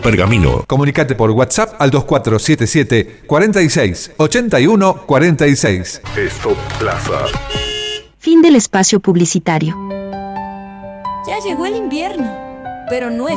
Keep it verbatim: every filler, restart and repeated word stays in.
Pergamino. Comunicate por WhatsApp al dos cuatro siete siete, cuarenta y seis, ochenta y uno, cuarenta y seis. Stop Plaza. Fin del espacio publicitario. Ya llegó el invierno, pero no es